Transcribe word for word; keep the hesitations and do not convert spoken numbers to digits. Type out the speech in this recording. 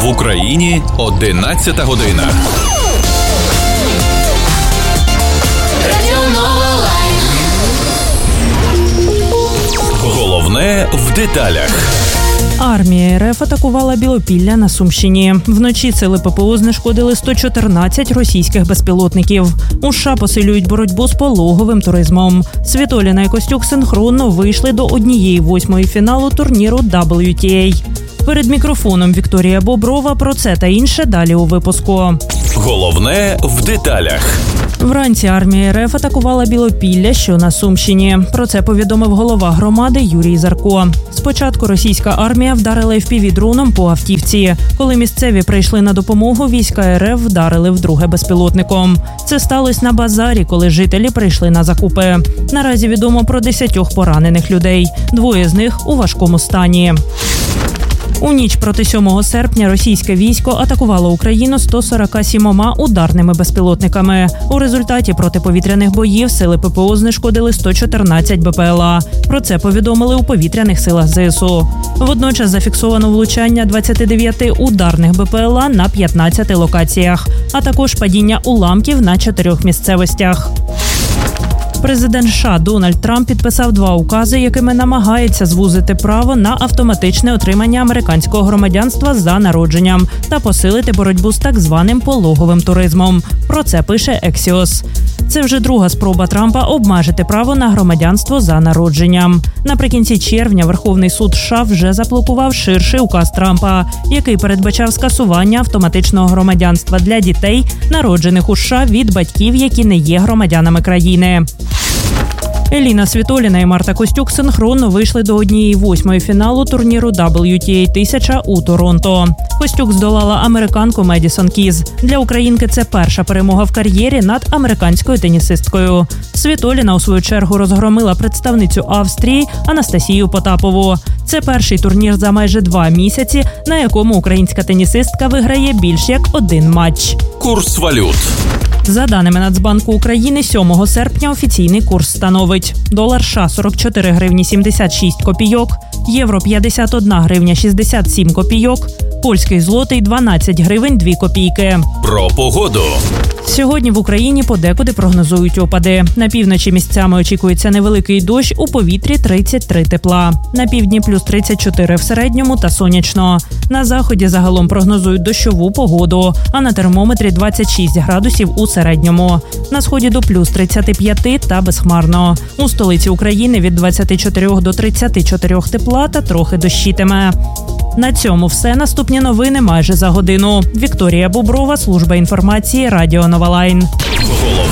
В Україні одинадцята година. Головне в деталях. Армія РФ атакувала Білопілля на Сумщині. Вночі сили ППО знешкодили сто чотирнадцять російських безпілотників. У США посилюють боротьбу з пологовим туризмом. Світоліна і Костюк синхронно вийшли до однієї восьмої фіналу турніру дабл ю ті ей. Перед мікрофоном Вікторія Боброва. Про це та інше далі у випуску. Головне в деталях. Вранці армія РФ атакувала Білопілля, що на Сумщині. Про це повідомив голова громади Юрій Зарко. Спочатку російська армія вдарила еф пі ві-дроном по автівці. Коли місцеві прийшли на допомогу, війська РФ вдарили вдруге безпілотником. Це сталося на базарі, коли жителі прийшли на закупи. Наразі відомо про десятьох поранених людей. Двоє з них у важкому стані. У ніч проти сьомого серпня російське військо атакувало Україну сто сорок сім ударними безпілотниками. У результаті протиповітряних боїв сили ППО знешкодили сто чотирнадцять бе пе ел а. Про це повідомили у повітряних силах зе ес у. Водночас зафіксовано влучання двадцяти дев'яти ударних бе пе ел а на п'ятнадцяти локаціях, а також падіння уламків на чотирьох місцевостях. Президент США Дональд Трамп підписав два укази, якими намагається звузити право на автоматичне отримання американського громадянства за народженням та посилити боротьбу з так званим пологовим туризмом. Про це пише Ексіос. Це вже друга спроба Трампа обмежити право на громадянство за народженням. Наприкінці червня Верховний суд США вже заблокував ширший указ Трампа, який передбачав скасування автоматичного громадянства для дітей, народжених у США від батьків, які не є громадянами країни. Еліна Світоліна і Марта Костюк синхронно вийшли до однієї восьмої фіналу турніру дабл ю ті ей тисяча у Торонто. Костюк здолала американку Медісон Кіз. Для українки це перша перемога в кар'єрі над американською тенісисткою. Світоліна, у свою чергу, розгромила представницю Австрії Анастасію Потапову. Це перший турнір за майже два місяці, на якому українська тенісистка виграє більш як один матч. Курс валют. За даними Нацбанку України, сьомого серпня офіційний курс становить: долар США – сорок чотири гривні сімдесят шість копійок, євро – п'ятдесят одна гривня шістдесят сім копійок, польський злотий – дванадцять гривень дві копійки. Про погоду. Сьогодні в Україні подекуди прогнозують опади. На півночі місцями очікується невеликий дощ, у повітрі тридцять три тепла. На півдні плюс тридцять чотири в середньому та сонячно. На заході загалом прогнозують дощову погоду, а на термометрі двадцять шість градусів у середньому. На сході до плюс тридцять п'ять та безхмарно. У столиці України від двадцяти чотирьох до тридцяти чотирьох тепла та трохи дощитиме. На цьому все. Наступні новини майже за годину. Вікторія Боброва, служба інформації, Радіо Нова Лайн.